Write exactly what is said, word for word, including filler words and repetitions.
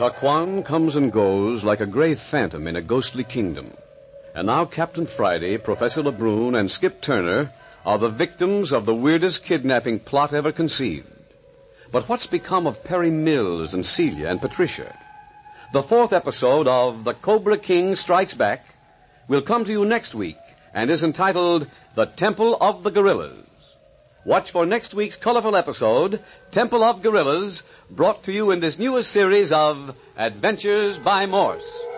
Taquan comes and goes like a gray phantom in a ghostly kingdom. And now Captain Friday, Professor Lebrun, and Skip Turner are the victims of the weirdest kidnapping plot ever conceived. But what's become of Perry Mills and Celia and Patricia? The fourth episode of The Cobra King Strikes Back will come to you next week and is entitled The Temple of the Gorillas. Watch for next week's colorful episode, Temple of Gorillas, brought to you in this newest series of Adventures by Morse.